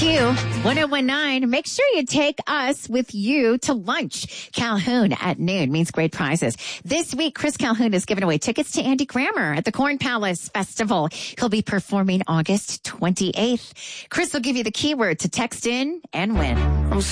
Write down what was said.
Q1019. Make sure you take us with you to lunch. Calhoun at noon means great prizes. This week, Chris Calhoun is giving away tickets to Andy Grammer at the Corn Palace Festival. He'll be performing August 28th. Chris will give you the keyword to text in and win.